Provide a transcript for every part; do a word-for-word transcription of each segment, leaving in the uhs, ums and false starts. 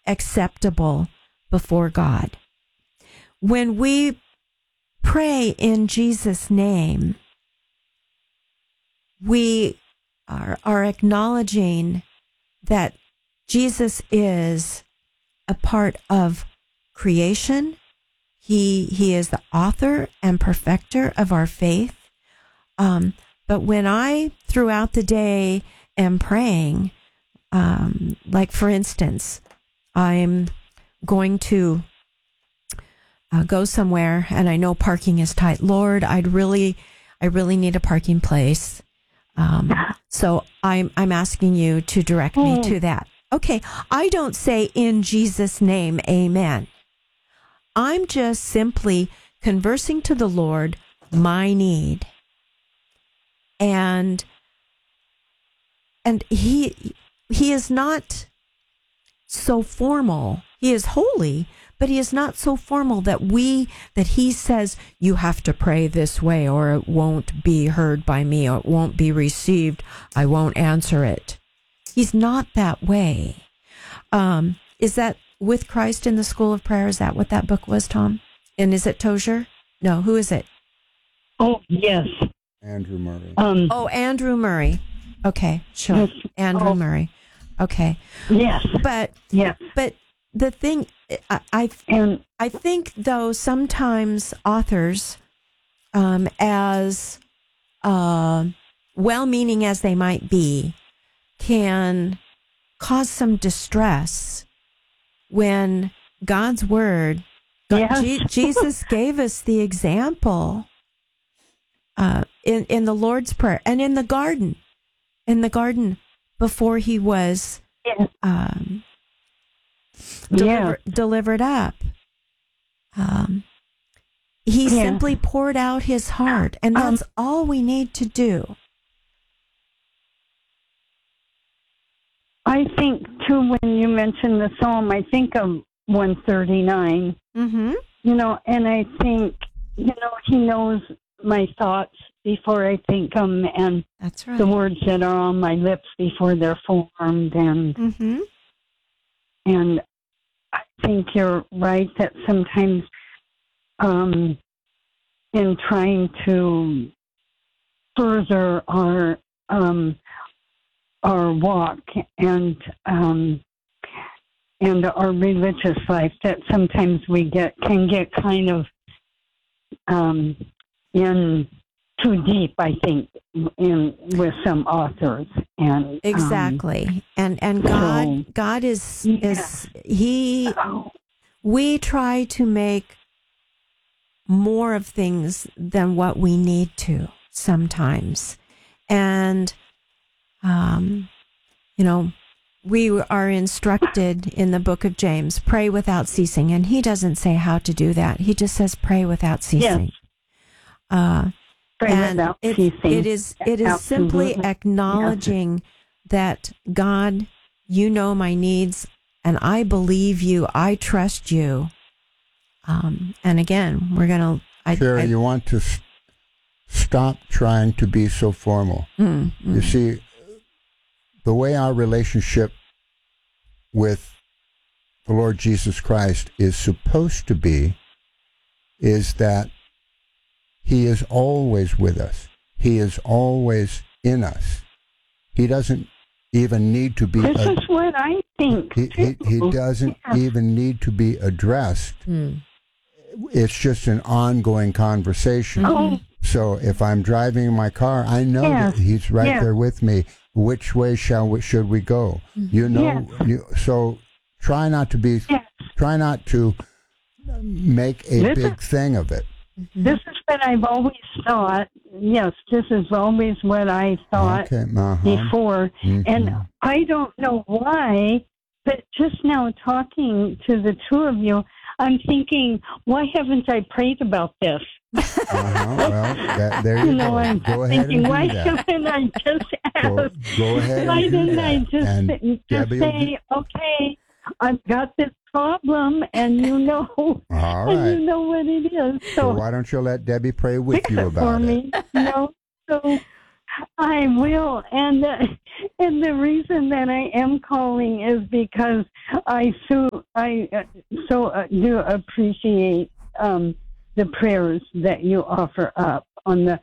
acceptable before God. When we pray in Jesus' name, we are, are acknowledging that Jesus is a part of creation. He he is the author and perfecter of our faith. Um, but when I, throughout the day, am praying, um, like for instance, I'm going to uh, go somewhere and I know parking is tight. Lord, I'd really, I really need a parking place. Um, so I'm I'm asking you to direct me to that. Okay, I don't say in Jesus' name, amen. I'm just simply conversing to the Lord my need. And and he he is not so formal. He is holy, but he is not so formal that we that he says you have to pray this way or it won't be heard by me or it won't be received. I won't answer it. He's not that way. Um, is that With Christ in the School of Prayer? Is that what that book was, Tom? And is it Tozer? No, who is it? Oh, yes. Andrew Murray. Um, oh, Andrew Murray. Okay, sure. Yes. Andrew Oh. Murray. Okay. Yes. But Yes. but the thing, I I, And I think though sometimes authors, um, as uh, well-meaning as they might be, can cause some distress when God's word, Yes. Je- Jesus gave us the example uh, in in the Lord's Prayer and in the garden, in the garden before he was yes. um, deliver, Yeah. delivered up. Um, he Yeah. simply poured out his heart, and that's Um, all we need to do. I think, too, when you mention the psalm, I think of one thirty-nine, Mm-hmm. you know, and I think, you know, he knows my thoughts before I think them and That's right. the words that are on my lips before they're formed. And, Mm-hmm. and I think you're right that sometimes um, in trying to further our um, our walk and um, and our religious life, that sometimes we get can get kind of um, in too deep, I think, in with some authors. And Exactly. um, and and God so- God is Yeah. is he oh, we try to make more of things than what we need to sometimes. And um you know, we are instructed in the book of James, pray without ceasing, and he doesn't say how to do that. He just says pray without ceasing. Yes. Uh pray and without it, ceasing. it is it is simply Absolutely. acknowledging that God, you know my needs, and I believe you. I trust you. Um, and again, we're gonna. I, Sherry, I, you want to s- stop trying to be so formal. mm, mm, You see, the way our relationship with the Lord Jesus Christ is supposed to be is that he is always with us. He is always in us. He doesn't even need to be... This a- is what I think. he, he, he too. doesn't Yeah. even need to be addressed. mm. It's just an ongoing conversation. Oh, So if I'm driving my car, I know Yes. that he's right Yes. there with me. Which way shall we, should we go? You know, you, so try not to be, yes. try not to make a This big thing of it. This is what I've always thought. Yes, this is always what I thought Okay, uh-huh. before. Mhm. And I don't know why, but just now talking to the two of you, I'm thinking, why haven't I prayed about this? Uh-huh. Well, that, there you, You know, go. I'm Go ahead thinking, and why do that. haven't I just asked? Go, go ahead Why and do didn't that. I just, and just Debbie will say, okay, I've got this problem, and you know, All and right. you know what it is. So So why don't you let Debbie pray with fix you it for about it? me, you know. So I will, and uh, and the reason that I am calling is because I so I uh, so uh, do appreciate um, the prayers that you offer up on the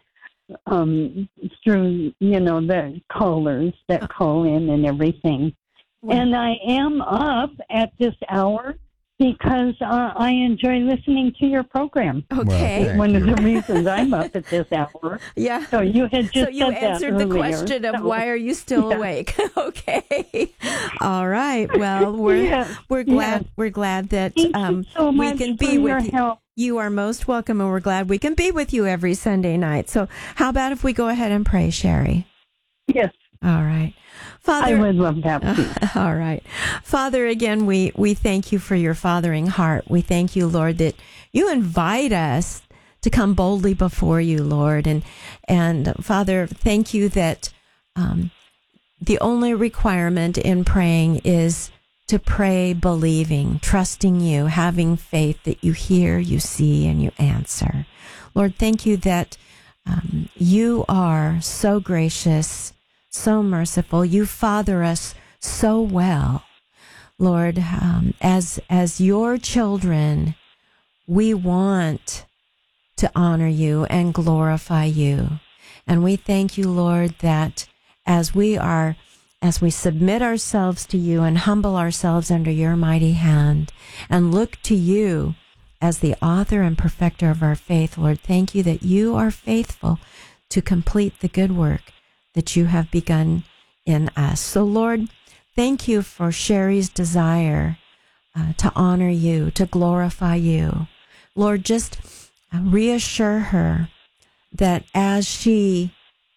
um, through you know the callers that call in and everything, and I am up at this hour because uh, I enjoy listening to your program. Okay. Well, One Thank of you. the reasons I'm up at this hour. Yeah. So you had just So you said that answered the earlier. question of So- why are you still Yeah. awake? Okay. All right. Well, we're Yes, we're glad yes. we're glad that Thank um, you so we much can for be your with you. help. You are most welcome, and we're glad we can be with you every Sunday night. So, how about if we go ahead and pray, Sherry? Yes, All right, I Father. would love that. Please. All right. Father, again, we, we thank you for your fathering heart. We thank you, Lord, that you invite us to come boldly before you, Lord. And, and Father, thank you that um, the only requirement in praying is to pray believing, trusting you, having faith that you hear, you see, and you answer. Lord, thank you that um, you are so gracious, so merciful. You father us so well. Lord, um, as as your children, we want to honor you and glorify you. And we thank you, Lord, that as we are as we submit ourselves to you and humble ourselves under your mighty hand and look to you as the author and perfecter of our faith, Lord, thank you that you are faithful to complete the good work that you have begun in us. So, Lord, thank you for Sherry's desire uh, to honor you, to glorify you. Lord, just reassure her that as she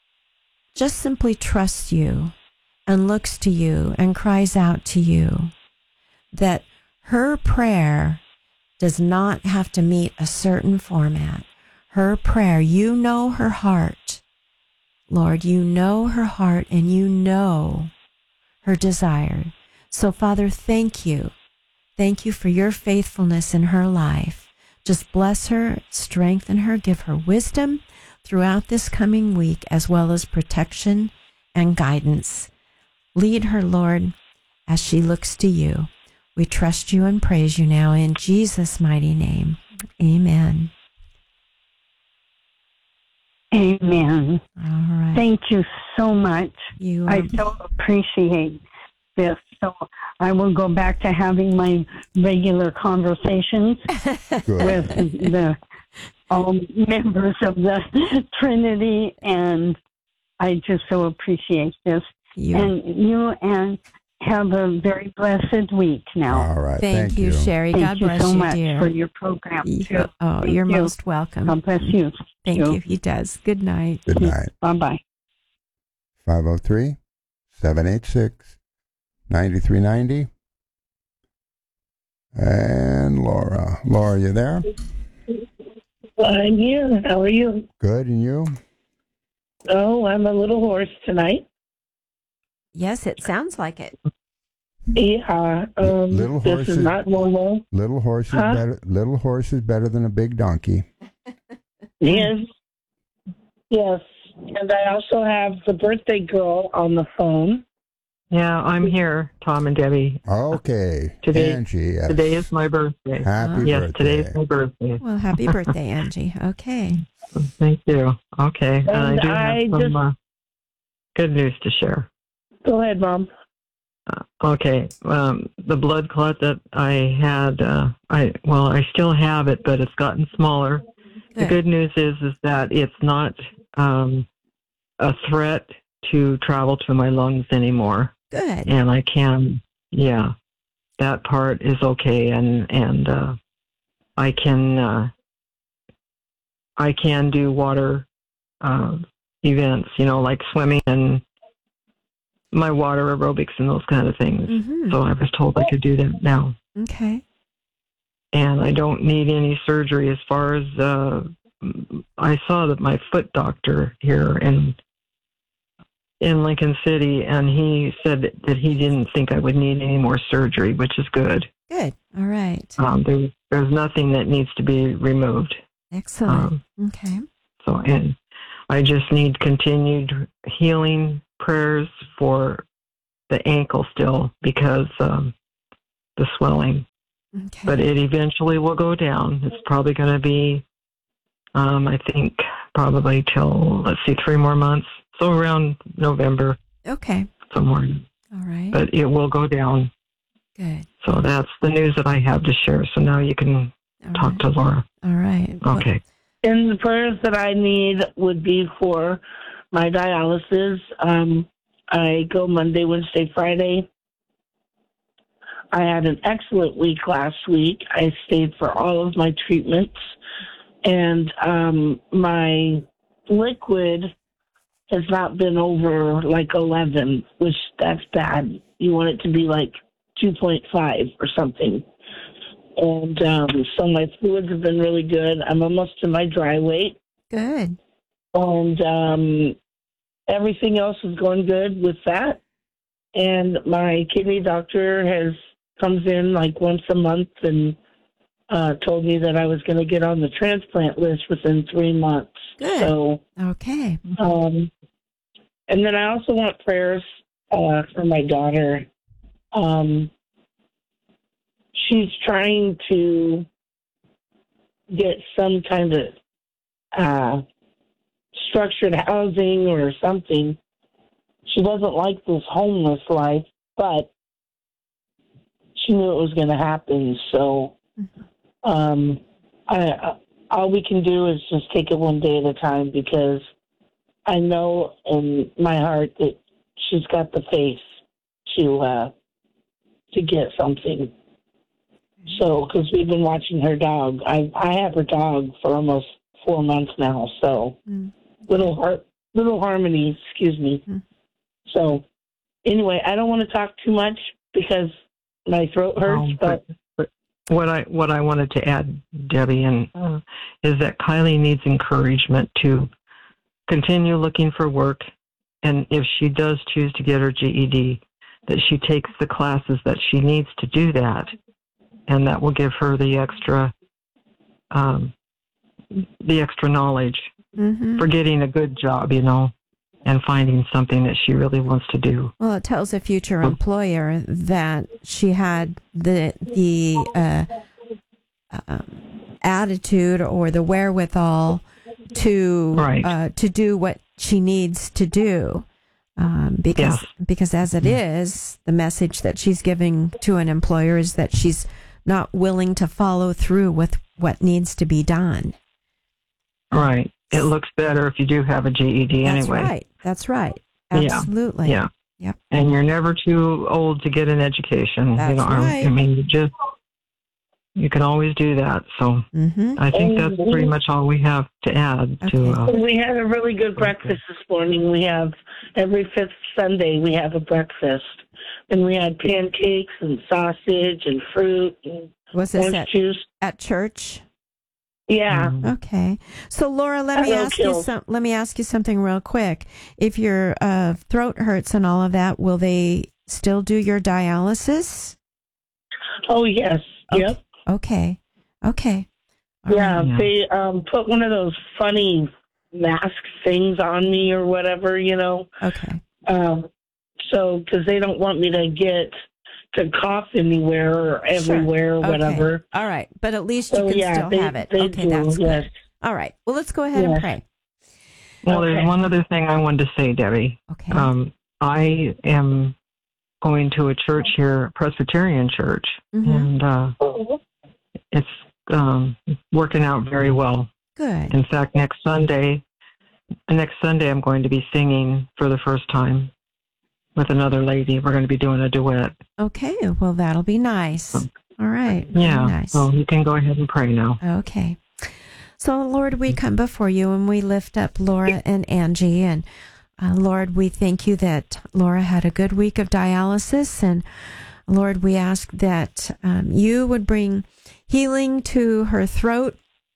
just simply trusts you and looks to you and cries out to you, that her prayer does not have to meet a certain format. Her prayer, you know her heart. Lord, you know her heart and you know her desire. So, Father, thank you. Thank you for your faithfulness in her life. Just bless her, strengthen her, give her wisdom throughout this coming week, as well as protection and guidance. Lead her, Lord, as she looks to you. We trust you and praise you now in Jesus' mighty name. Amen. Amen. All right. Thank you so much. You are, I so appreciate this. So I will go back to having my regular conversations Good. with the all members of the Trinity, and I just so appreciate this. you. And you and have a very blessed week now. All right. Thank, you, Sherry. Thank God you bless so you, much dear. for your program. You- too. oh, Thank you're you. most welcome. God bless you. Thank you. you. He does. Good night. Good night. Bye bye. five oh three, seven eight six, nine three nine zero. And Laura. Laura, you there? I'm here. How are you? Good, and you? Oh, I'm a little hoarse tonight. Yes, it sounds like it. Yeah, um, Little this horses. is not normal. Little horse is Huh? better. Little horse is better than a big donkey. Yes, yes. And I also have the birthday girl on the phone. Yeah, I'm here, Tom and Debbie. Okay, Today- Angie. Yes. Today is my birthday. Happy yes, birthday. today is my birthday. Well, happy birthday, Angie. Okay. Thank you. Okay, and I And do I have some just- uh, good news to share. Go ahead, Mom. Uh, okay, um, the blood clot that I had, uh, I well, I still have it, but it's gotten smaller. The good news is is that it's not um, a threat to travel to my lungs anymore, Good. and I can, yeah, that part is okay, and and uh, I can uh, I can do water uh, events, you know, like swimming and my water aerobics and those kind of things. Mm-hmm. So I was told I could do that now. Okay. And I don't need any surgery as far as, uh, I saw that my foot doctor here in, in Lincoln City, and he said that he didn't think I would need any more surgery, which is good. Good. All right. Um, there, there's nothing that needs to be removed. Excellent. Um, Okay. so, and I just need continued healing prayers for the ankle still because um, the swelling. Okay. But it eventually will go down. It's probably going to be, um, I think, probably till, let's see, three more months. So around November, Okay. somewhere. All right. But it will go down. Good. So that's the news that I have to share. So now you can All talk right. to Laura. All right. Okay. And the prayers that I need would be for my dialysis. Um, I go Monday, Wednesday, Friday. I had an excellent week last week. I stayed for all of my treatments. And um, my liquid has not been over like eleven, which that's bad. You want it to be like two point five or something. And um, so my fluids have been really good. I'm almost to my dry weight. Good. And um, everything else is going good with that. And my kidney doctor has comes in like once a month and uh, told me that I was going to get on the transplant list within three months. Good. So, Okay. um, and then I also want prayers uh, for my daughter. Um, she's trying to get some kind of uh, structured housing or something. She doesn't like this homeless life, but she knew it was going to happen. So um, I, all we can do is just take it one day at a time, because I know in my heart that she's got the faith to uh, to get something. So, because we've been watching her dog. I I have her dog for almost four months now. So, Mm. little heart, little Harmony, excuse me. Mm. So, anyway, I don't want to talk too much because my throat hurts. Um, but, but what I what I wanted to add, Debbie, and uh, is that Kylie needs encouragement to continue looking for work, and if she does choose to get her G E D, that she takes the classes that she needs to do that, and that will give her the extra um, the extra knowledge Mm-hmm. for getting a good job, you know, and finding something that she really wants to do. Well, it tells a future employer that she had the the uh, um, attitude or the wherewithal to Right. uh, to do what she needs to do. Um, because Yes. because as it is, the message that she's giving to an employer is that she's not willing to follow through with what needs to be done. Right. It looks better if you do have a G E D That's anyway. right. That's right. Yeah. Absolutely. Yeah. Yep. And you're never too old to get an education. That's you know, I- right. I mean, you just you can always do that. So Mm-hmm. I think that's pretty much all we have to add to. Okay. Uh, we had a really good breakfast this morning. We have every fifth Sunday we have a breakfast, and we had pancakes and sausage and fruit and Was this orange at, juice. at church? Yeah. mm, Okay. So Laura, let me Hello, ask you Jill. some let me ask you something real quick. If your uh, throat hurts and all of that, will they still do your dialysis? Oh yes. Okay. Yep. Okay. Okay. All Yeah. right. Yeah. They um put one of those funny mask things on me or whatever, you know. Okay. Um. So because they don't want me to get to cough anywhere or everywhere or Okay. whatever. All right. But at least So you can yeah, still they, have it. they Okay, do. that's good. Yes. All right. Well, let's go ahead and Yes. pray. well, Okay. there's one other thing I wanted to say, Debbie. Okay. Um, I am going to a church here, Presbyterian church, Mhm. and uh, it's um, working out very well. Good. In fact, next Sunday, next Sunday, I'm going to be singing for the first time with another lady. We're going to be doing a duet. Okay. Well, that'll be nice. All right. Very Yeah. Nice. So you can go ahead and pray now. Okay. So, Lord, we come before you and we lift up Laura and Angie. And, uh, Lord, we thank you that Laura had a good week of dialysis. And, Lord, we ask that um, you would bring healing to her throat.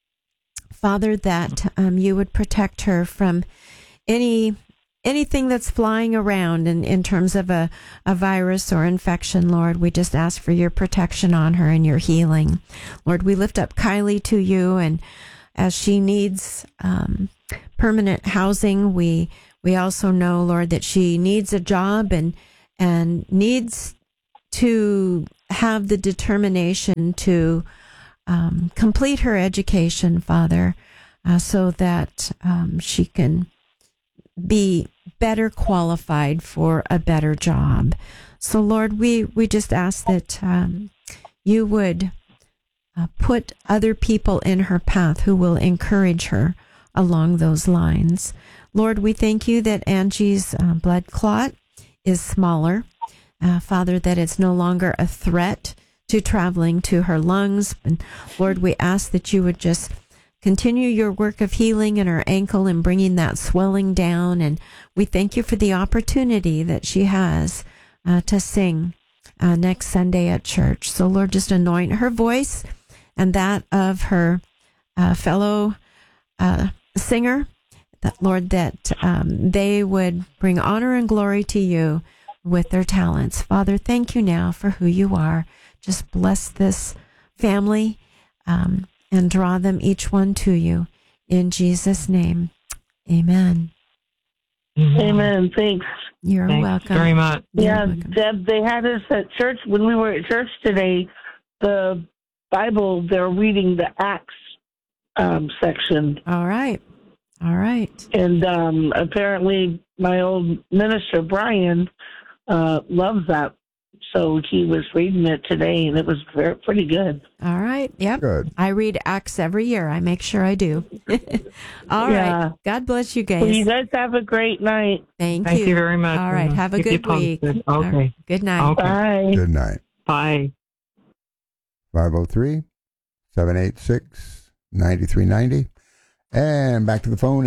Father, that um, you would protect her from any anything that's flying around in, in terms of a, a virus or infection, Lord. We just ask for your protection on her and your healing. Lord, we lift up Kylie to you, and as she needs um, permanent housing. We we also know, Lord, that she needs a job and and needs to have the determination to um, complete her education, Father, uh, so that um, she can be better qualified for a better job. So, Lord, we, we just ask that um, you would uh, put other people in her path who will encourage her along those lines. Lord, we thank you that Angie's uh, blood clot is smaller. Uh, Father, that it's no longer a threat to traveling to her lungs. And Lord, we ask that you would just continue your work of healing in her ankle and bringing that swelling down. And we thank you for the opportunity that she has uh, to sing uh, next Sunday at church. So, Lord, just anoint her voice and that of her uh, fellow uh, singer, that, Lord, that um, they would bring honor and glory to you with their talents. Father, thank you now for who you are. Just bless this family um, and draw them each one to you. In Jesus' name, amen. Amen. Thanks. You're Thanks welcome. very much. You're Yeah, welcome. Deb, they had us at church. When we were at church today, the Bible, they're reading the Acts um, section. All right. All right. And um, apparently my old minister, Brian, uh, loves that. So he was reading it today, and it was very, pretty good. All right. Yep. Good. I read Acts every year. I make sure I do. All Yeah. right. God bless you Well, you guys. guys have a great night. Thank, Thank you very much. All right. Have a Keep you good week. posted. All Okay. right. Good night. Okay. Bye. Good night. Bye. five oh three, seven eight six, nine three nine zero. And back to the phone,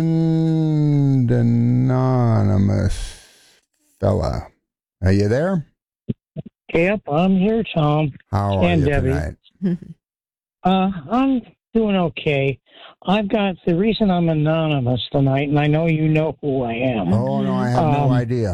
and anonymous fella. Are you there? Yep, I'm here, Tom. How are And you Debbie. tonight? Uh, I'm doing okay. I've got the reason I'm anonymous tonight, and I know you know who I am. Oh, no, I have Um, no idea.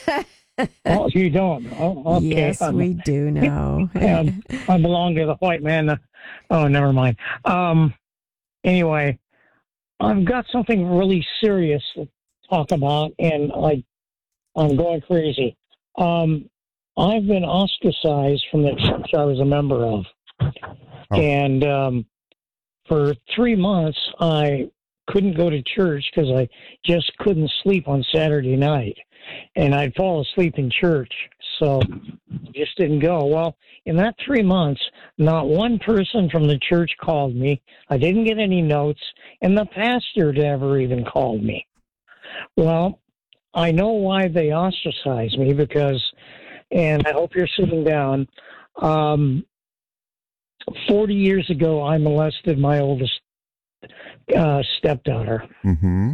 Oh, you don't? Oh, okay. Yes, I'm- we do know. um, I belong to the white man. Oh, never mind. Um, anyway, I've got something really serious to talk about, and I, I'm going crazy. Um, I've been ostracized from the church I was a member of. Oh. And um, for three months, I couldn't go to church because I just couldn't sleep on Saturday night. And I'd fall asleep in church, so just didn't go. Well, in that three months, not one person from the church called me. I didn't get any notes, and the pastor never even called me. Well, I know why they ostracized me because, and I hope you're sitting down, um, forty years ago, I molested my oldest uh, stepdaughter. Mm-hmm.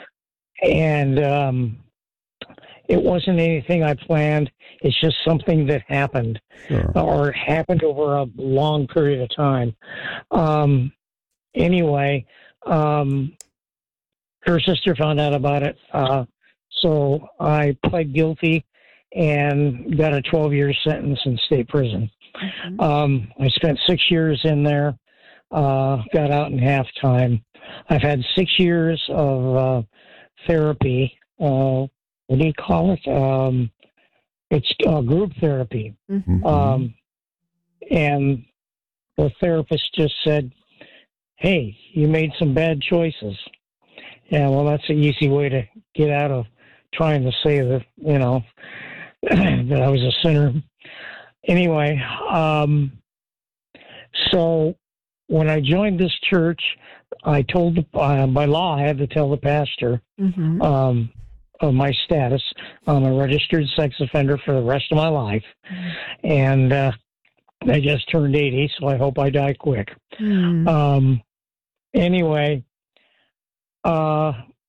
And um, it wasn't anything I planned. It's just something that happened Sure. or happened over a long period of time. Um, anyway, um, her sister found out about it. Uh, so I pled guilty and got a twelve-year sentence in state prison. Mhm. Um, I spent six years in there, uh, got out in half time. I've had six years of uh, therapy. Uh, what do you call it? Um, it's uh, group therapy. Mhm. Mhm. Um, and the therapist just said, hey, you made some bad choices. Yeah, well, that's an easy way to get out of trying to say that, you know, that I was a sinner. Anyway, um, so when I joined this church, I told, the, uh, by law, I had to tell the pastor Mhm. um, of my status. I'm a registered sex offender for the rest of my life. And uh, I just turned eighty, so I hope I die quick. Mm. Um, anyway, uh,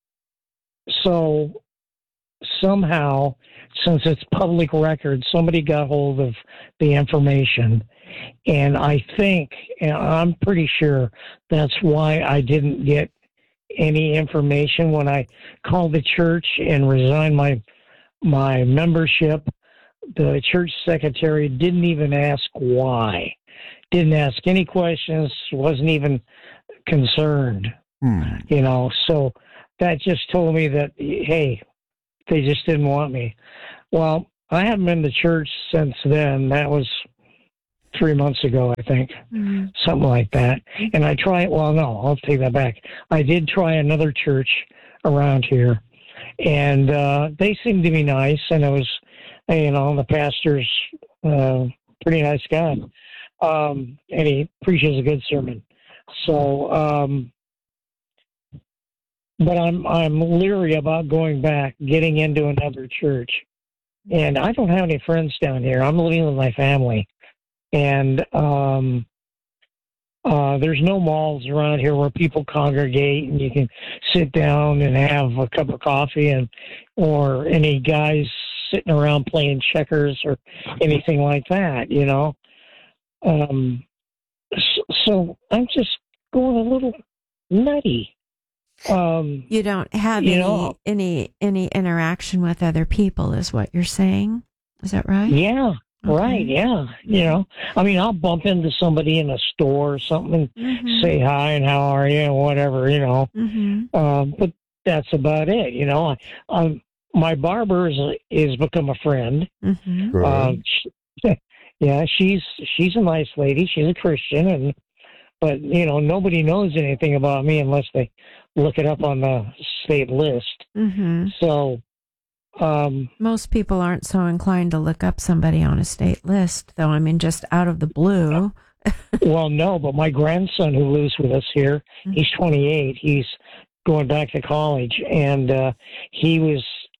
so somehow, since it's public record, somebody got hold of the information. And I think, and I'm pretty sure that's why I didn't get any information when I called the church and resigned my my membership. The church secretary didn't even ask why. Didn't ask any questions, wasn't even concerned. Hmm. You know, so that just told me that, hey, they just didn't want me. Well, I haven't been to church since then. That was three months ago, I think, Mm. something like that. And I tried, well, no, I'll take that back. I did try another church around here, and uh, they seemed to be nice, and it was, you know, the pastor's uh, pretty nice guy, um, and he preaches a good sermon. So, um, but I'm I'm leery about going back, getting into another church, and I don't have any friends down here. I'm living with my family, and um, uh, there's no malls around here where people congregate and you can sit down and have a cup of coffee, and or any guys sitting around playing checkers or anything like that. You know, um, so, so I'm just going a little nutty. Um, You don't have You any know- any any interaction with other people, is what you're saying? Is that right? yeah, Okay. right, yeah. You know, I mean, I'll bump into somebody in a store or something and Mhm. say hi and how are you and whatever, you know. Mhm. Um, but that's about it, you know. I, um, my barber is, is become a friend. Mhm. Good. Um, she, yeah, she's she's a nice lady. She's a Christian, and but you know, nobody knows anything about me unless they look it up on the state list. Mhm. So, um, Most people aren't so inclined to look up somebody on a state list, though. I mean, just out of the blue. well, no, but my grandson who lives with us here, Mhm. he's twenty-eight. He's going back to college, and uh, he was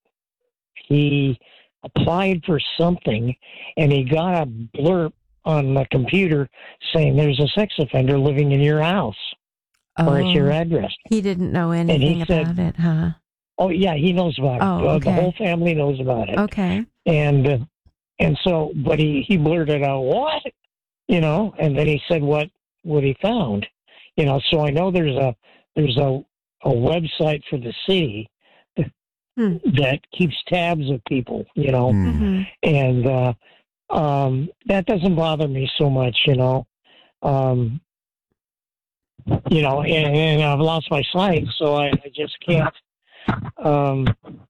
he applied for something, and he got a blurb on the computer saying there's a sex offender living in your house or it's your Oh, address. he didn't know anything said- about it, huh? Oh yeah, he knows about Oh, it. Uh, okay. The whole family knows about it. Okay. And uh, and so, but he he blurted out what, you know, and then he said what what he found, you know. So I know there's a there's a a website for the city Hmm. that keeps tabs of people, you know, Hmm. Mhm. and uh, um, that doesn't bother me so much, you know. Um, you know, and, and I've lost my sight, so I, I just can't um,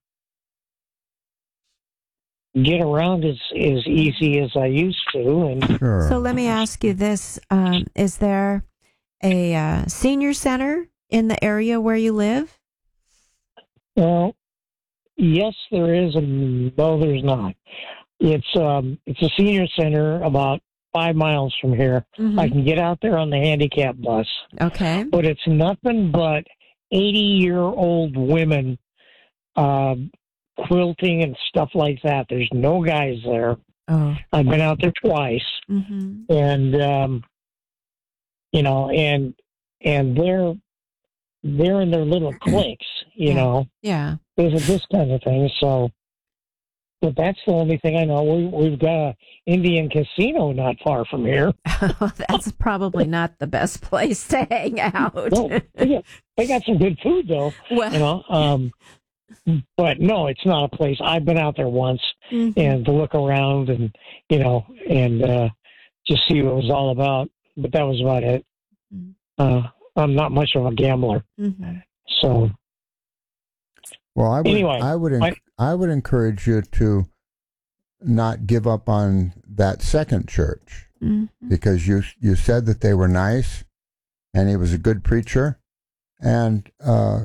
get around as as easy as I used to. And Sure. So let me ask you this: um, is there a uh, senior center in the area where you live? well, yes, there is, and no, there's not. It's um, it's a senior center about five miles from here. Mhm. I can get out there on the handicap bus, Okay. but it's nothing but eighty-year-old women uh, quilting and stuff like that. There's no guys there. Oh. I've been out there twice, Mm-hmm. and um, you know, and and they're they're in their little cliques, you Yeah. know. Yeah. There's this kind of thing. So, but that's the only thing I know. We, we've got an Indian casino not far from here. That's probably not the best place to hang out. No, they got, they got some good food though, Well, you know. Um, but no, it's not a place. I've been out there once mhm. and to look around and you know and uh, just see what it was all about. But that was about it. Mhm. Uh, I'm not much of a gambler, Mhm. so Well, I would, Anyway, I would, enc- I- I would encourage you to not give up on that second church Mhm. because you you said that they were nice, and he was a good preacher, and uh,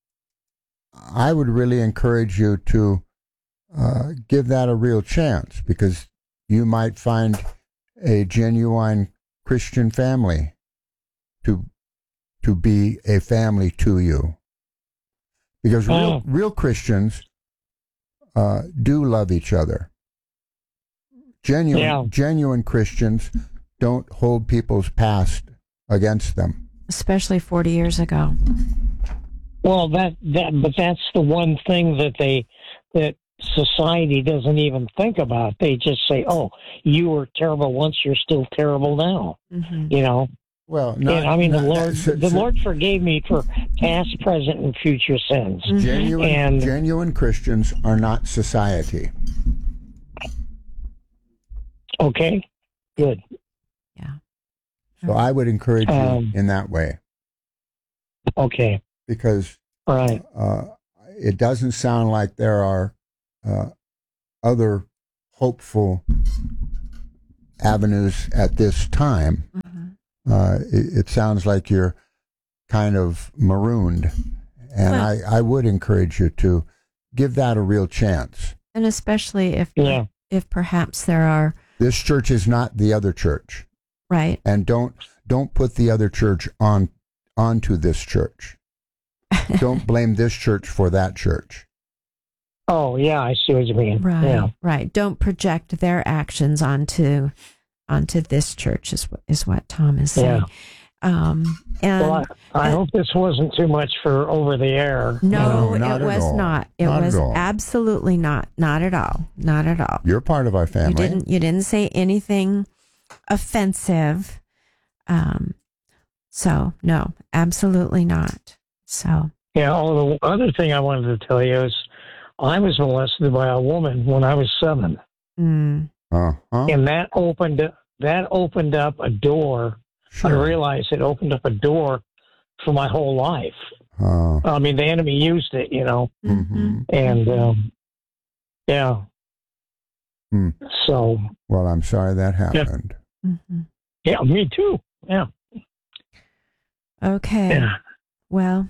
I would really encourage you to uh, give that a real chance because you might find a genuine Christian family to to be a family to you. Because real, Oh. real Christians uh, do love each other. Genuine, Yeah. genuine Christians don't hold people's past against them. Especially forty years ago. well that that but that's the one thing that they that society doesn't even think about. They just say, "Oh, you were terrible once; you're still terrible now." Mhm. You know. Well, not, and I mean, not- the Lord, so- the so Lord forgave me for past, present, and future sins. Mhm. genuine, And- genuine Christians are not society. Okay, good. Yeah. So I would encourage you Um, in that way. Okay. because All right. uh, it doesn't sound like there are uh, other hopeful avenues at this time. Mm-hmm. Uh, it, it sounds like you're kind of marooned, and Well- I, I would encourage you to give that a real chance. And especially if Yeah. if perhaps there are, This church is not the other church, right? and don't don't put the other church on onto this church. Don't blame this church for that church. Oh, yeah, I see what you mean. Right, Yeah. right. Don't project their actions onto onto this church is what is what Tom is saying. Um, and Well, I, I and- hope this wasn't too much for over the air. no, No, not it at was all. not. It Not at was all. absolutely not. Not at all. Not at all. You're part of our You family. didn't. You didn't say anything offensive. Um. So no, absolutely not. So Yeah, oh, the other thing I wanted to tell you is I was molested by a woman when I was seven. mm, Uh-huh. And that opened that opened up a door. I Sure. realized it opened up a door for my whole life. Uh, I mean, the enemy used it, you know, Mhm. and um, yeah. Hmm. So well, I'm sorry that happened. mhm. yeah, me too. Yeah, Okay. yeah, Well,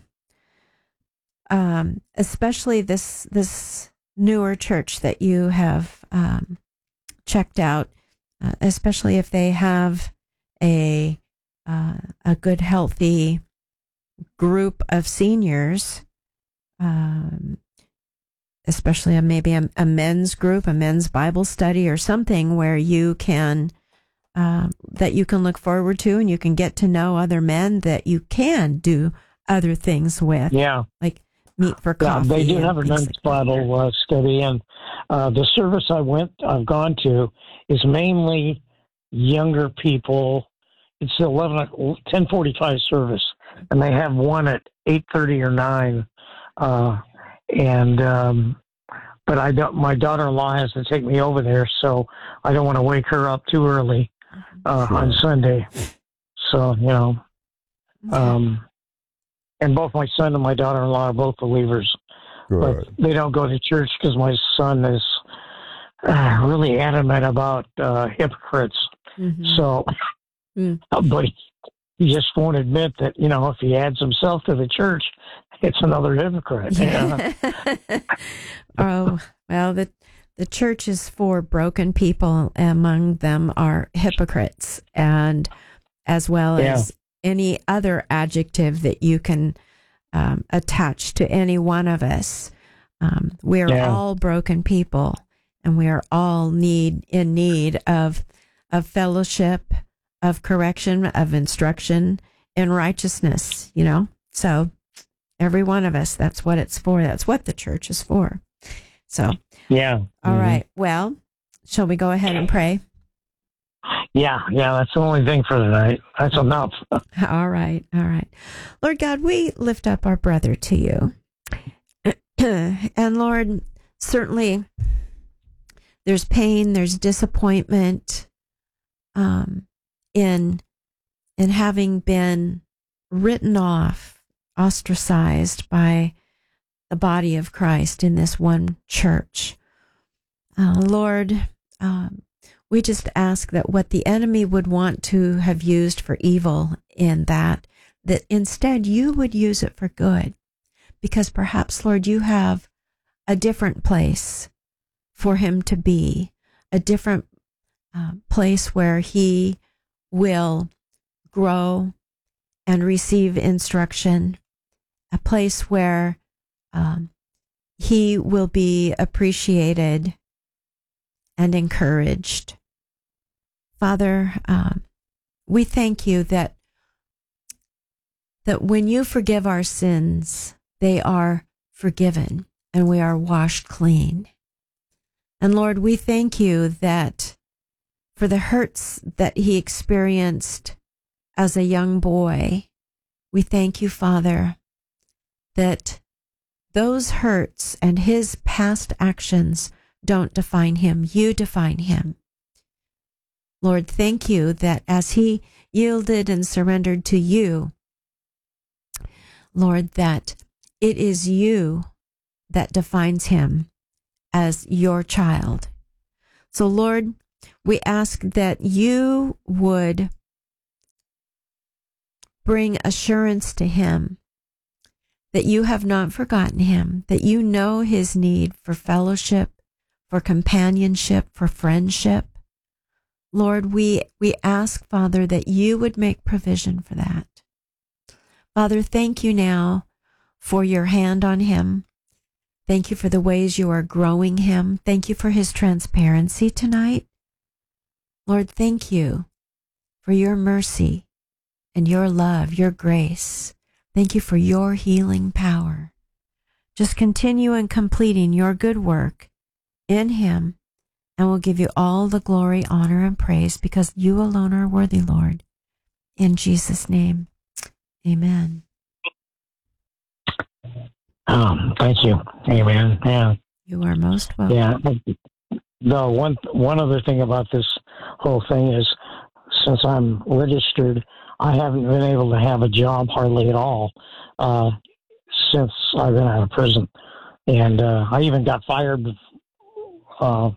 um, especially this this newer church that you have um, checked out, uh, especially if they have a uh, a good, healthy group of seniors, um, especially a, maybe a, a men's group, a men's Bible study, or something where you can. Uh, that you can look forward to, and you can get to know other men that you can do other things with, yeah. like meet for Yeah, coffee. they do and have a things men's like that. Bible uh, study, and uh, the service I went, I've gone to, is mainly younger people. It's the eleven ten forty five service, and they have one at eight thirty or nine. Uh, and um, but I don't. My daughter-in-law has to take me over there, so I don't want to wake her up too early uh, Sure. on Sunday. So you know. Okay. Um, and both my son and my daughter-in-law are both believers. But Good. they don't go to church because my son is uh, really adamant about uh, hypocrites. Mhm. So, Mm. but he just won't admit that, you know, if he adds himself to the church, it's another hypocrite. Yeah. Oh, well, the the church is for broken people. Among them are hypocrites, and as well Yeah. as any other adjective that you can um, attach to any one of us. Um, we are Yeah. all broken people, and we are all need in need of of fellowship, of correction, of instruction in righteousness. You know, so every one of us. That's what it's for. That's what the church is for. So, Yeah. all Mhm. right. Well, shall we go ahead and pray? Yeah. Yeah. That's the only thing for tonight. That's enough. All right. All right. Lord God, we lift up our brother to you. And Lord, certainly there's pain, there's disappointment um, in in having been written off, ostracized by the body of Christ in this one church. Uh, Lord, um, we just ask that what the enemy would want to have used for evil in that, that instead you would use it for good. Because perhaps, Lord, you have a different place for him to be, a different uh, place where he will grow and receive instruction, a place where um, he will be appreciated and encouraged. Father, um, we thank you that that when you forgive our sins, they are forgiven and we are washed clean. And Lord, we thank you that for the hurts that he experienced as a young boy, we thank you, Father, that those hurts and his past actions don't define him. You define him. Lord, thank you that as he yielded and surrendered to you, Lord, that it is you that defines him as your child. So, Lord, we ask that you would bring assurance to him that you have not forgotten him, that you know his need for fellowship, for companionship, for friendship. Lord, we, we ask, Father, that you would make provision for that. Father, thank you now for your hand on him. Thank you for the ways you are growing him. Thank you for his transparency tonight. Lord, thank you for your mercy and your love, your grace. Thank you for your healing power. Just continue in completing your good work in him, and we'll give you all the glory, honor, and praise because you alone are worthy, Lord. In Jesus' name, amen. Um, thank you. Amen. Yeah. You are most welcome. Yeah. The one one other thing about this whole thing is, since I'm registered, I haven't been able to have a job hardly at all uh, since I've been out of prison, and uh, I even got fired uh,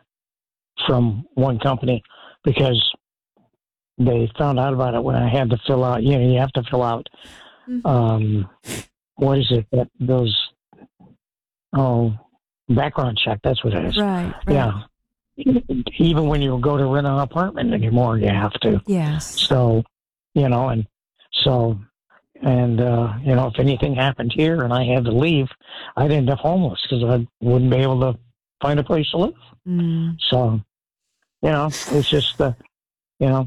from one company because they found out about it when I had to fill out. You know, you have to fill out. Mm-hmm. Um, what is it? That those oh background check. That's what it is. Right, right. Yeah. Even when you go to rent an apartment anymore, you have to. Yes. So, you know, and so, and, uh, you know, if anything happened here and I had to leave, I'd end up homeless because I wouldn't be able to find a place to live. Mm. So, you know, it's just, uh, you know.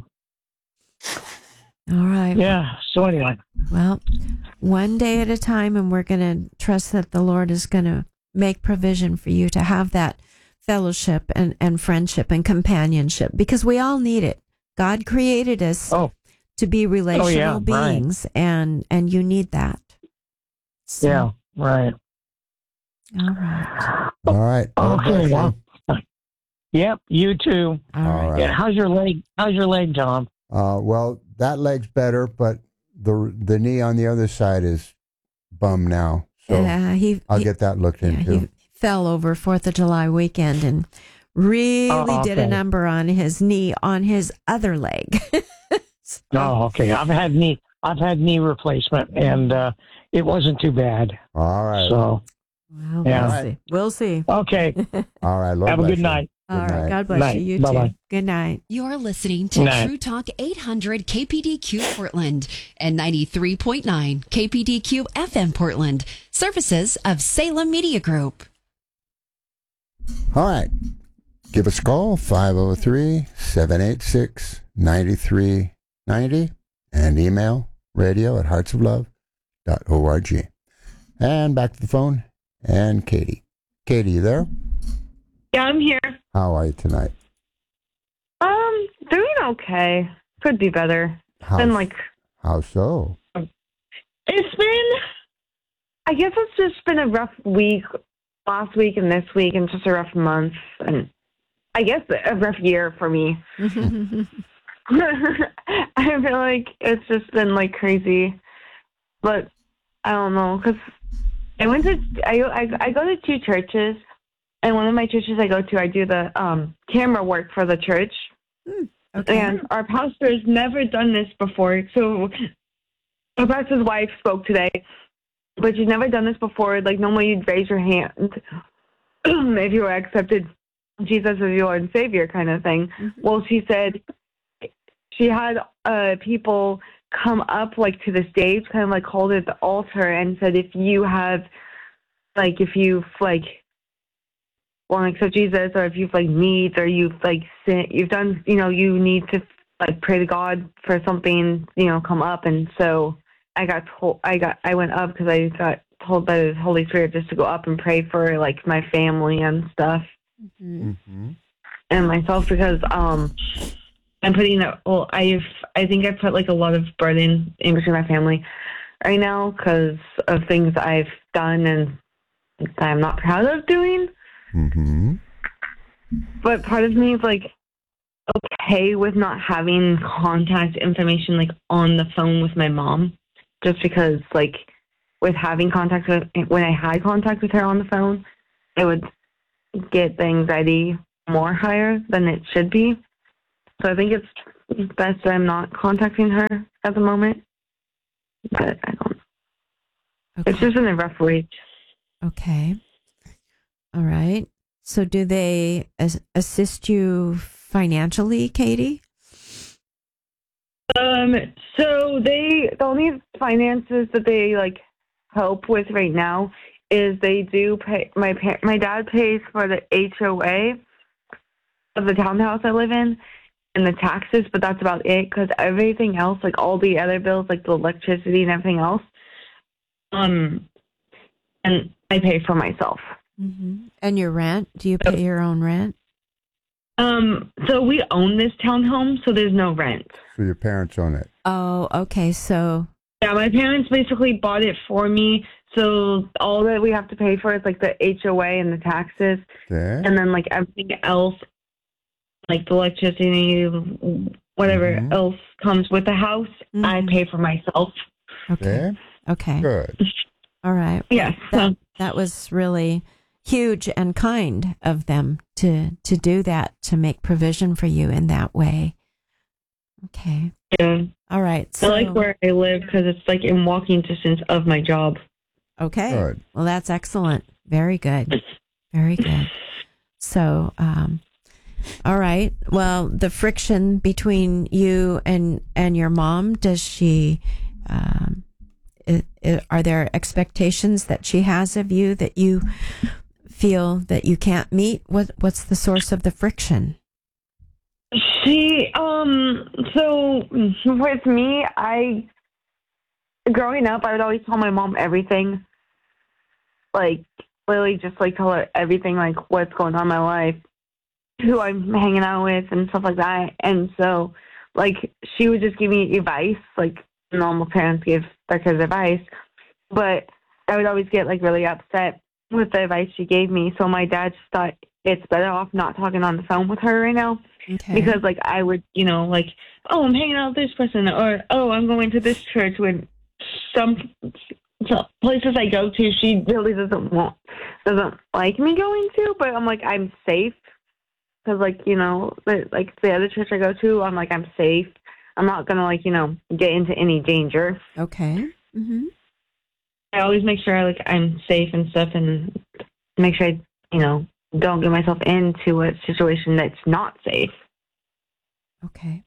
All right. Yeah. So anyway. Well, one day at a time, and we're going to trust that the Lord is going to make provision for you to have that fellowship and, and friendship and companionship, because we all need it. God created us oh. to be relational oh, yeah, beings, right. and, and you need that. So, yeah, right. All right. All right. Okay. Well, yep, you too. All right. All right. Yeah, how's your leg? How's your leg, Tom? Uh, well, that leg's better, but the the knee on the other side is bum now. So Uh, he, I'll he- get that looked yeah, into. he fell over fourth of July weekend and really Oh, did a okay. number on his knee on his other leg. So- Oh, okay. I've had knee. I've had knee replacement, and uh, it wasn't too bad. All right. So, Well, Yeah. we'll see. We'll see. okay. All right. Lord Have a bless good you. night. All right. night. God bless Night. you. You Bye-bye. too. Good night. You're listening to Night. True Talk eight hundred K P D Q Portland and ninety-three point nine K P D Q F M Portland. Services of Salem Media Group. All right. Give us a call, five oh three, seven eight six, nine three nine oh, and email radio at hearts of love dot org. And back to the phone, and Katie. Katie, you there? Yeah, I'm here. How are you tonight? Um, doing okay. Could be better. How, Been like, how so? it's been, I guess it's just been a rough week last week and this week, and just a rough month, and I guess a rough year for me. I feel like it's just been like crazy, but I don't know, because I went to, I, I, I go to two churches, and one of my churches I go to, I do the um, camera work for the church. Okay. And our pastor has never done this before. So our pastor's wife spoke today, but she's never done this before. Like, normally you'd raise your hand if you were accepted Jesus as your Lord and Savior kind of thing. Mm-hmm. Well, she said she had uh, people come up, like, to the stage, kind of like hold at the altar, and said, if you have, like, if you've, like, want to accept Jesus, or if you've, like, needs, or you've, like, sin, you've done, you know, you need to, like, pray to God for something, you know, come up. And so I got told, I got, I went up because I got told by the Holy Spirit just to go up and pray for, like, my family and stuff. Mm-hmm. And myself, because um I'm putting a, well I've I think I put like a lot of burden in between my family right now because of things I've done and that I'm not proud of doing. Mm-hmm. But part of me is like okay with not having contact information like on the phone with my mom, just because like with having contact with, when I had contact with her on the phone, it would get the anxiety more higher than it should be. So I think it's best that I'm not contacting her at the moment. But I don't. Okay. It's just been a rough week. Okay. All right. So do they as- assist you financially, Katie? Um. So they the only finances that they like help with right now is they do pay. My pa- my dad pays for the H O A of the townhouse I live in and the taxes, but that's about it. Because everything else, like all the other bills, like the electricity and everything else, um, and I pay for myself. Mm-hmm. And your rent? Do you pay your own rent? Um. So we own this townhome, so there's no rent. So your parents own it. Oh, okay. So Yeah, my parents basically bought it for me. So all that we have to pay for is like the H O A and the taxes, Okay. and then like everything else, like the electricity, whatever Mhm. else comes with the house, Mhm. I pay for myself. okay. Okay. Okay. Good. All right. Yes. That, that was really huge and kind of them to to do that, to make provision for you in that way. Okay. Yeah. All right. I So, like where I live because it's like in walking distance of my job. okay. Good. Well, that's excellent. Very good. Very good. So, um, all right. Well, the friction between you and and your mom, does she? Um, i i are there expectations that she has of you that you feel that you can't meet? What What's the source of the friction? She, um, so with me, I, growing up, I would always tell my mom everything. Like, literally just like tell her everything, like what's going on in my life, who I'm hanging out with and stuff like that. And so, like, she would just give me advice, like normal parents give their kids advice. But I would always get like really upset with the advice she gave me. So my dad just thought it's better off not talking on the phone with her right now. Okay. Because, like, I would, you know, like, oh, I'm hanging out with this person, or, oh, I'm going to this church. When some, some places I go to, she really doesn't want, doesn't like me going to, but I'm like, I'm safe. Because, like, you know, the, like, the other church I go to, I'm like, I'm safe. I'm not going to, like, you know, get into any danger. Okay. Mm-hmm. I always make sure, like, I'm safe and stuff, and make sure I, you know, don't get myself into a situation that's not safe. Okay.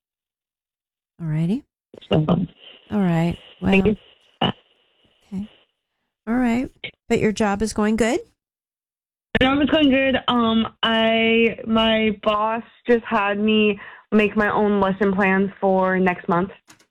All righty. So, All right. Well, thank you. okay. All right. But your job is going good? My job is going good. Um, I my boss just had me make my own lesson plans for next month.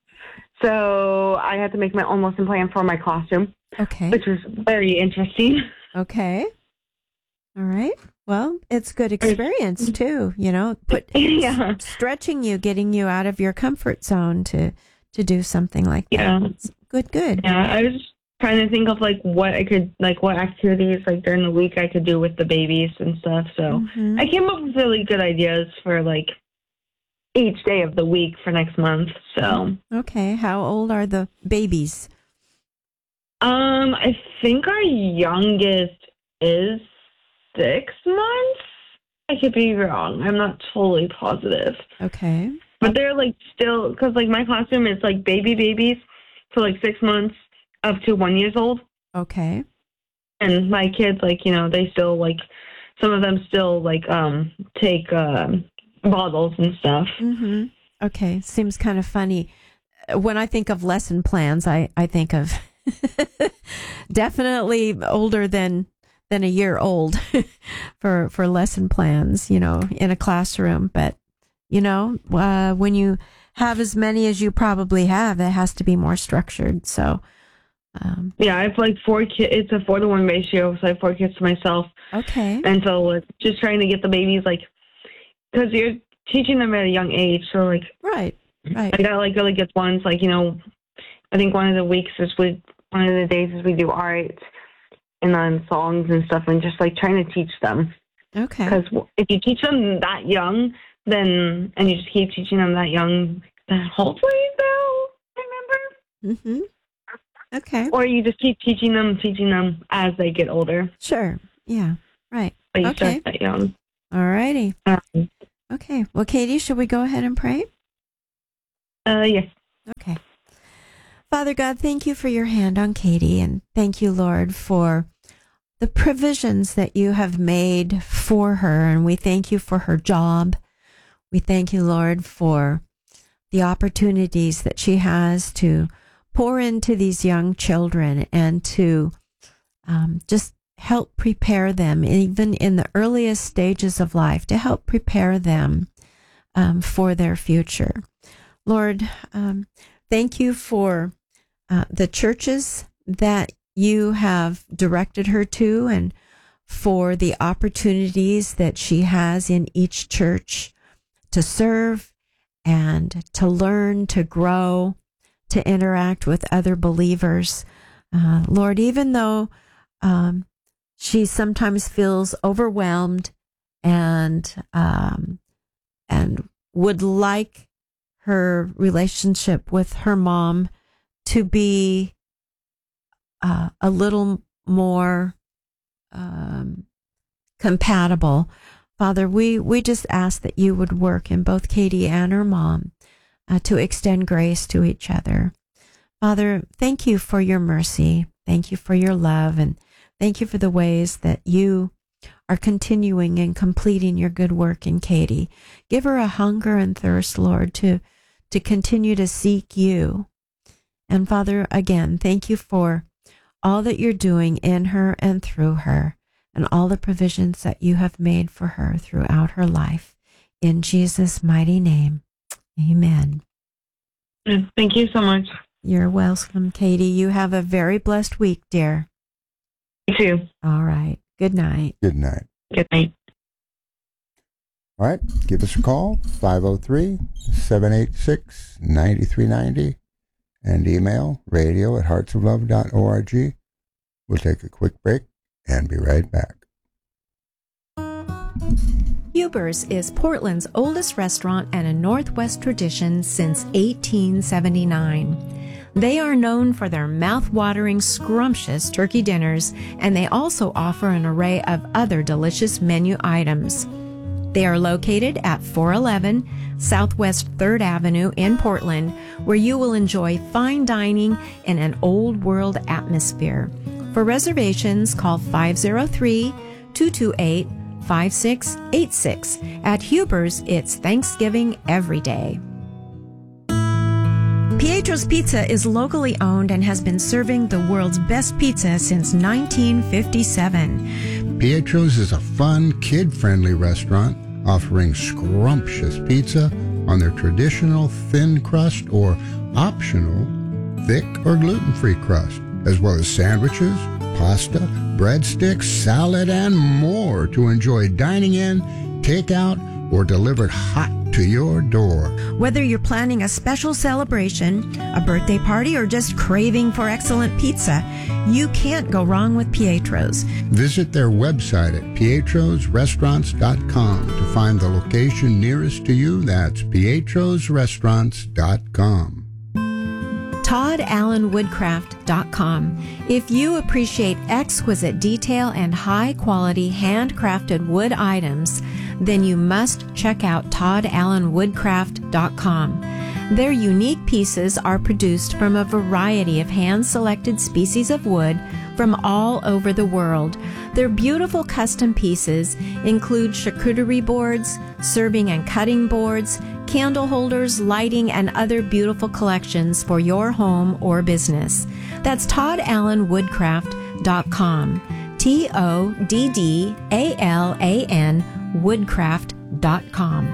So I had to make my own lesson plan for my classroom, Okay. which was very interesting. Okay. All right. Well, it's good experience too, you know, put Yeah. stretching you, getting you out of your comfort zone to to do something like that. Yeah. It's good, good. Yeah, I was trying to think of like what I could like what activities like during the week I could do with the babies and stuff. So Mhm. I came up with really good ideas for like each day of the week for next month. So Okay. How old are the babies? um I think our youngest is six months. I could be wrong. I'm not totally positive. Okay. But they're like still, because like my classroom is like baby babies for like six months up to one years old. Okay. And my kids, like, you know, they still like, some of them still like um take um, bottles and stuff. Mm-hmm. Okay. Seems kind of funny. When I think of lesson plans, I, I think of definitely older than than a year old for for lesson plans, you know, in a classroom. But, you know, uh, when you have as many as you probably have, it has to be more structured. So, um, Yeah, I have like four kids. It's a four to one ratio, so I have four kids to myself. okay. And so like, just trying to get the babies, like, because you're teaching them at a young age. So, like, Right. Right. I got like really good ones. Like, you know, I think one of the weeks is we, one of the days is we do art and then songs and stuff, and just like trying to teach them. Okay. Because if you teach them that young, then, and you just keep teaching them that young, then hopefully they'll remember. Mm-hmm. Okay. Or you just keep teaching them, teaching them as they get older. Sure. Yeah. Right. But you Okay. start that young. All righty. Um, Okay. Well, Katie, should we go ahead and pray? uh, yes. Okay. Father God, thank you for your hand on Katie, and thank you, Lord, for the provisions that you have made for her. And we thank you for her job. We thank you, Lord, for the opportunities that she has to pour into these young children and to um, just help prepare them, even in the earliest stages of life, to help prepare them um, for their future. Lord, um, thank you for uh, the churches that you have directed her to, and for the opportunities that she has in each church to serve and to learn, to grow, to interact with other believers. Uh, Lord, even though um, she sometimes feels overwhelmed and um, and would like her relationship with her mom to be uh, a little more um, compatible. Father, we, we just ask that you would work in both Katie and her mom uh, to extend grace to each other. Father, thank you for your mercy. Thank you for your love, and thank you for the ways that you are continuing and completing your good work in Katie. Give her a hunger and thirst, Lord, to, to continue to seek you. And Father, again, thank you for all that you're doing in her and through her, and all the provisions that you have made for her throughout her life. In Jesus' mighty name, amen. Thank you so much. You're welcome, Katie. You have a very blessed week, dear. You too. All right. Good night. Good night. Good night. All right. Give us a call, five oh three, seven eight six, nine three nine zero, and email radio at hearts of love dot org. We'll take a quick break and be right back. Huber's is Portland's oldest restaurant and a Northwest tradition since eighteen seventy-nine. They are known for their mouth-watering, scrumptious turkey dinners, and they also offer an array of other delicious menu items. They are located at four eleven Southwest third Avenue in Portland, where you will enjoy fine dining in an old-world atmosphere. For reservations, call five oh three, two two eight, five six eight six. At Huber's, it's Thanksgiving every day. Pietro's Pizza is locally owned and has been serving the world's best pizza since nineteen fifty-seven. Pietro's is a fun, kid-friendly restaurant offering scrumptious pizza on their traditional thin crust or optional thick or gluten-free crust, as well as sandwiches, pasta, breadsticks, salad, and more to enjoy dining in, takeout, or delivered hot to your door. Whether you're planning a special celebration, a birthday party, or just craving for excellent pizza, you can't go wrong with Pietro's. Visit their website at pietros restaurants dot com to find the location nearest to you. That's pietros restaurants dot com. Todd Allen Woodcraft dot com. If you appreciate exquisite detail and high-quality handcrafted wood items, then you must check out Todd Allen Woodcraft dot com. Their unique pieces are produced from a variety of hand-selected species of wood from all over the world. Their beautiful custom pieces include charcuterie boards, serving and cutting boards, candle holders, lighting, and other beautiful collections for your home or business. That's Todd Allen Woodcraft dot com. T O D D A L A N Woodcraft dot com.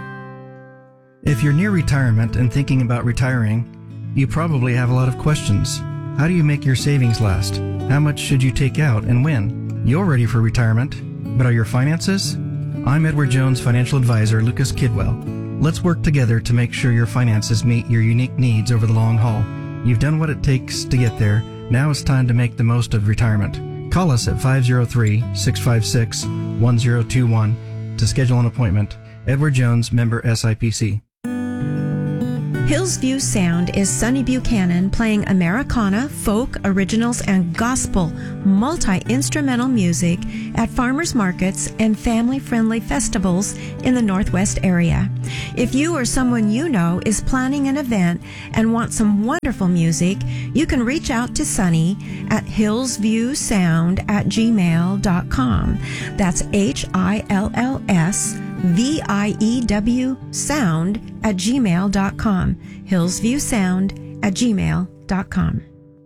If you're near retirement and thinking about retiring, you probably have a lot of questions. How do you make your savings last? How much should you take out and when? You're ready for retirement, but are your finances? I'm Edward Jones financial advisor Lucas Kidwell. Let's work together to make sure your finances meet your unique needs over the long haul. You've done what it takes to get there. Now it's time to make the most of retirement. Call us at five oh three, six five six, one oh two one to schedule an appointment. Edward Jones, member S I P C. Hillsview Sound is Sonny Buchanan playing Americana, folk, originals, and gospel multi-instrumental music at farmers markets and family-friendly festivals in the Northwest area. If you or someone you know is planning an event and want some wonderful music, you can reach out to Sonny at hillsviewsound at gmail dot com. That's H I L L S V I E W sound at gmail dot com. hillsviewsound at gmail dot com.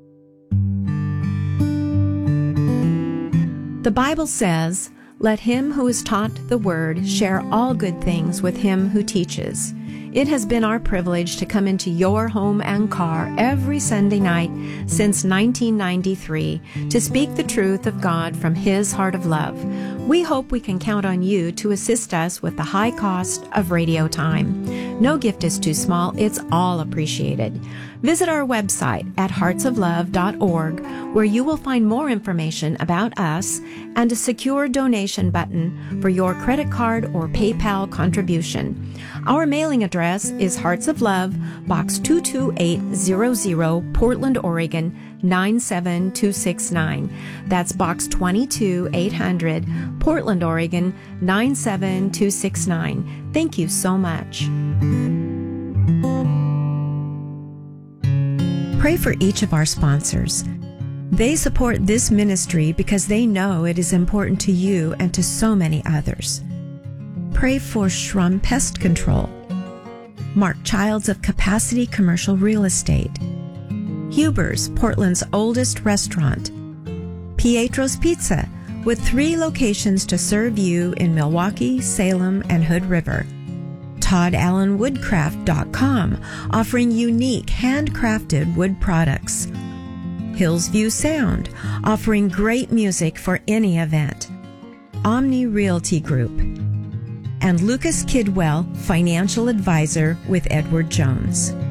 The Bible says, "Let him who is taught the word share all good things with him who teaches." It has been our privilege to come into your home and car every Sunday night since nineteen ninety-three to speak the truth of God from His heart of love. We hope we can count on you to assist us with the high cost of radio time. No gift is too small. It's all appreciated. Visit our website at hearts of love dot org, where you will find more information about us and a secure donation button for your credit card or PayPal contribution. Our mailing address is Hearts of Love, Box two two eight hundred, Portland, Oregon, nine seven two six nine. That's Box twenty-two eight hundred, Portland, Oregon, nine seven two six nine. Thank you so much. Pray for each of our sponsors. They support this ministry because they know it is important to you and to so many others. Pray for Shrum Pest Control, Mark Childs of Capacity Commercial Real Estate, Huber's, Portland's oldest restaurant, Pietro's Pizza, with three locations to serve you in Milwaukee, Salem, and Hood River, Todd Allen Woodcraft dot com, offering unique handcrafted wood products, Hillsview Sound, offering great music for any event, Omni Realty Group, and Lucas Kidwell, financial advisor with Edward Jones.